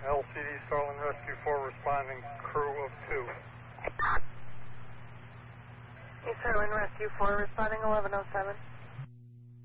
LCD Starling Rescue 4 responding, crew of 2. Starling Rescue 4 responding 1107.